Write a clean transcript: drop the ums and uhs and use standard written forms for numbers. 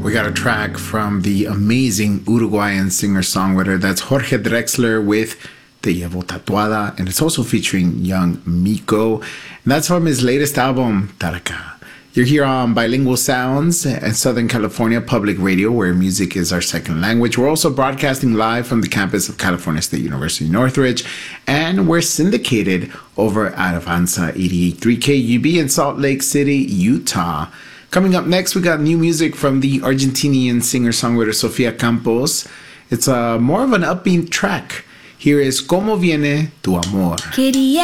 We got a track from the amazing Uruguayan singer-songwriter. That's Jorge Drexler with Te Llevo Tatuada, and it's also featuring young Miko. And that's from his latest album, Taraka. You're here on Bilingual Sounds at Southern California Public Radio, where music is our second language. We're also broadcasting live from the campus of California State University, Northridge, and we're syndicated over at Avanza 88.3 KUB in Salt Lake City, Utah. Coming up next, we got new music from the Argentinian singer-songwriter Sofia Campos. It's more of an upbeat track. Here is Como Viene Tu Amor.